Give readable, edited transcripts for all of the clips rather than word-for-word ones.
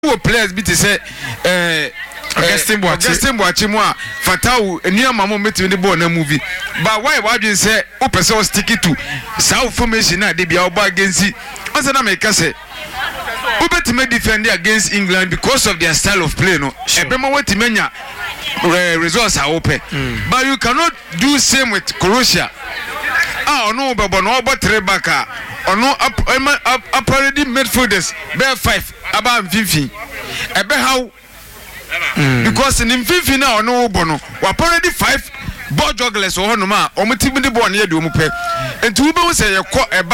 wo players bi te say Augustine Boachi mo a Fatau eniama mo metimi de ball na movie but why wadwen say o pese o stick to South formation na de bia o ba against onse na make say o betime defend against England because of their style of play no ebema wetimenya results are open but you cannot do same with Croatia no babo no obo three back no up already midfielders be 5 about 15 ebe how because in 15 now no bono we already 5 ball jugglers o hono ma o mutimi de ball na yede o mupe enti we be say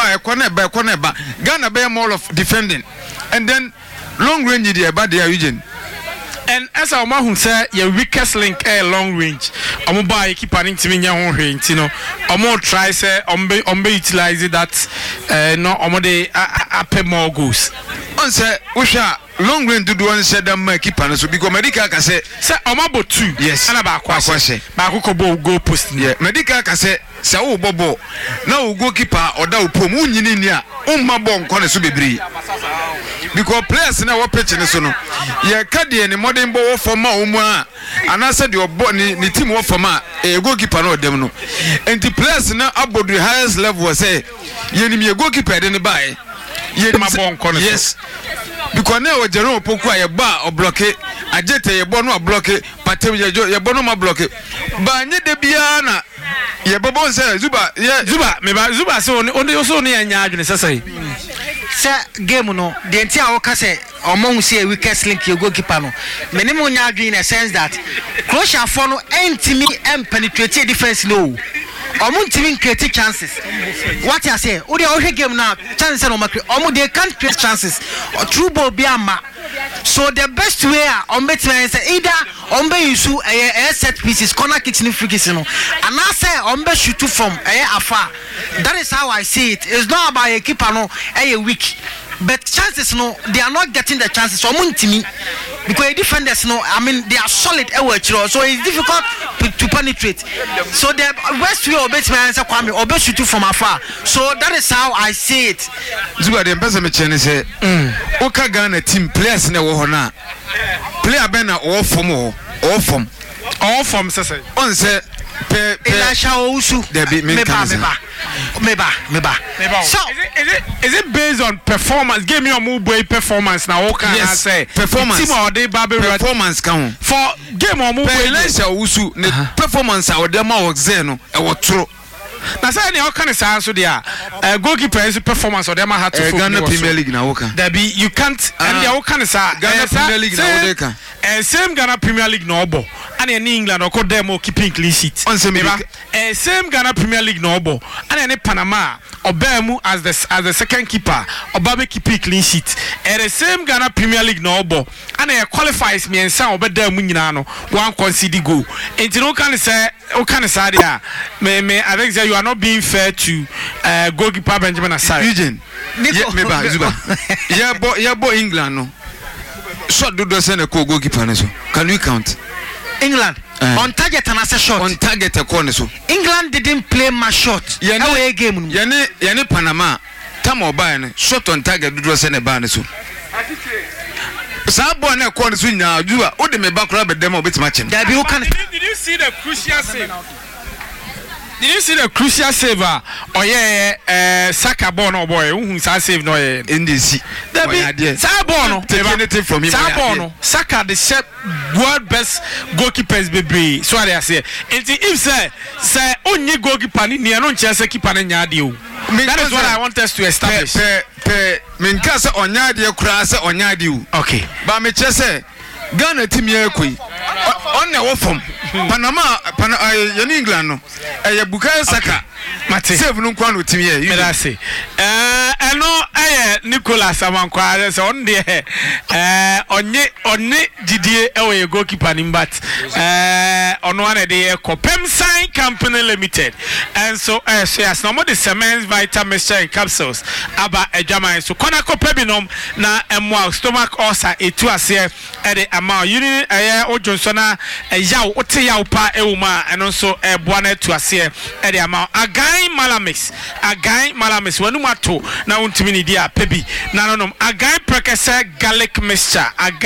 ekọ na eba Ghana be more of defending and then long range the eba there Eugene. And as our man who say your weakest link long range omo buy keeper ntimi nya ho hwe nti no omo try say ombe utilize that no omo de ape more goals on say we sha long range do one say that my keeper so because medical ka say omo bo 2 yes ana ba kwa ko goal post yeah medical ka say wo bobo na wo goalkeeper oda wo pom unyini ni a umma bon kone so bebre because players na wo pitch ne so no ye ka de ne modern bo wo form a umu a anase de obo ni team wo form a goalkeeper na odem no enti players na abodu highest level say ye ni me goalkeeper de ne bae ye ma bon kone yes because na wo jero opoku a ye ba o block ajete ye bo no a block patem ye bo no ma block ba nye de bia na ye bobo say Zuba say only so ne anya adwene sesai say game no the entire wo ka say omo say weakest link your goalkeeper no many mo nya adwene in a sense that Croatia for no entimi penetrate defense no omo ntimi create chances what you say o dey o game now chances no make omo they can't create chances or true ball be ama so the best way on better say either on be use set pieces corner kicks ni free kicks no and I say on be shoot from afar. That is how I see it. It's not about a keeper no weak but chances no they are not getting the chances so muntimi because defenders no I mean they are solid so it's difficult to penetrate so the best way of better say Kwame or be shoot from afar so that is how I see it. Zuba the person me chene say Oka Ghana team players na wo ho na player ben na all form say on say Elisha Owusu meba so is it based on performance give me your move boy performance now what can I say performance team or they performance can for game or move boy Elisha Owusu ne performance a dem a work there no e wo tro na say any kind of so there goalkeeper performance or them had to Ghana Premier League na woka there be you can't and they all kind of Ghana Premier League na wo dey and same Ghana Premier League no obo and in England or call them keeping clean sheet same Ghana Premier League no obo and in Panama Obemu as the second keeper Obabe keeping clean sheet and the same Ghana Premier League no obo and it qualifies me and some obedemu nyina no one concede goal and you know can say there me I think you are not being fair to goalkeeper Benjamin Asare Eugene yeah boy England no shot do send a goalkeeper so can we count England on target and as a shot on target a corner so England didn't play my shot away game yene Panama tamo ba shot on target do send a ban so Sabo na corner so nya Juwa o de me back rub dem obet match him did you see the crucial save Did you see the crucial save or Saka Bono boy who save no in this Sabono anything from him Sabono Saka the chef world best goalkeepers baby so they say if say only goalkeeper ni no chance keeper na nya that is what I want us to establish min ka say onya de kura say onya de okay ba me che say Ghana team ye koi on na wo from Panama in England no Bukayo Saka Mate save no kwa no team ye you me say no Nicholas Amankwa say on there onye Didie e goalkeeper nim but on one dey Kopem Sign Company Limited and so as no more the cement vitamin and capsules aba ejama so kona kopebinom na emwa stomach ulcer etu ase e de ama uni ojonsona yaw ote yaw pa ewuma eno so eboa na etu ase e de ama agan malamis wanu mato na untimi ni di a pebi na no nom agan prekese garlic mixture